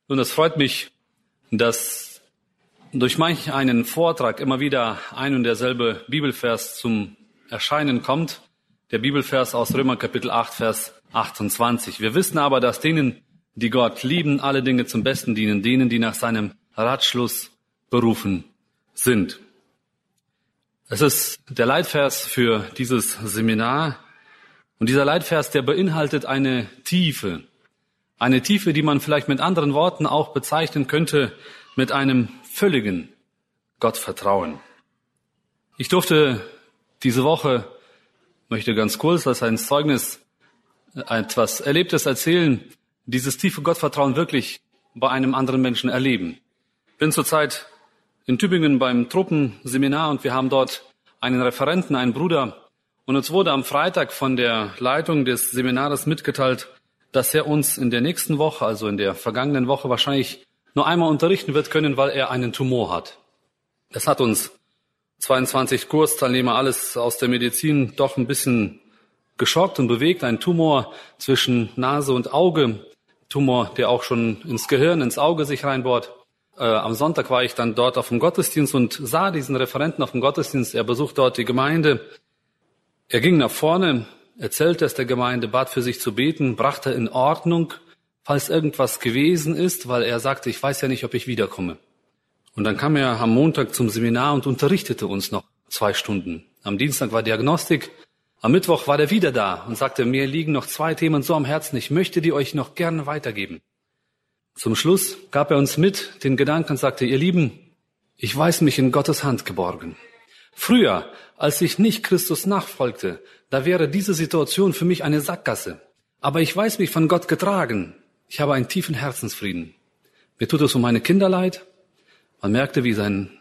Nun, es freut mich, dass durch manch einen Vortrag immer wieder ein und derselbe Bibelvers zum Erscheinen kommt. Der Bibelvers aus Römer Kapitel 8, Vers 28. Wir wissen aber, dass denen, die Gott lieben, alle Dinge zum Besten dienen, denen, die nach seinem Ratschluss berufen sind. Es ist der Leitvers für dieses Seminar. Und dieser Leitvers, der beinhaltet eine Tiefe, die man vielleicht mit anderen Worten auch bezeichnen könnte mit einem völligen Gottvertrauen. Ich durfte diese Woche, möchte ganz kurz als ein Zeugnis etwas Erlebtes erzählen, dieses tiefe Gottvertrauen wirklich bei einem anderen Menschen erleben. Ich bin zurzeit in Tübingen beim Truppenseminar und wir haben dort einen Referenten, einen Bruder. Und uns wurde am Freitag von der Leitung des Seminars mitgeteilt, dass er uns in der nächsten Woche, also in der vergangenen Woche, wahrscheinlich nur einmal unterrichten wird können, weil er einen Tumor hat. Das hat uns 22 Kursteilnehmer, alles aus der Medizin, doch ein bisschen geschockt und bewegt. Ein Tumor zwischen Nase und Auge, Tumor, der auch schon ins Gehirn, ins Auge sich reinbohrt. Am Sonntag war ich dann dort auf dem Gottesdienst und sah diesen Referenten auf dem Gottesdienst. Er besucht dort die Gemeinde. Er ging nach vorne, erzählte es der Gemeinde, bat für sich zu beten, brachte in Ordnung, falls irgendwas gewesen ist, weil er sagte, ich weiß ja nicht, ob ich wiederkomme. Und dann kam er am Montag zum Seminar und unterrichtete uns noch 2 Stunden. Am Dienstag war Diagnostik, am Mittwoch war er wieder da und sagte, mir liegen noch 2 Themen so am Herzen, ich möchte die euch noch gerne weitergeben. Zum Schluss gab er uns mit den Gedanken und sagte, ihr Lieben, ich weiß mich in Gottes Hand geborgen. Früher, als ich nicht Christus nachfolgte, da wäre diese Situation für mich eine Sackgasse. Aber ich weiß mich von Gott getragen. Ich habe einen tiefen Herzensfrieden. Mir tut es um meine Kinder leid. Man merkte, wie sein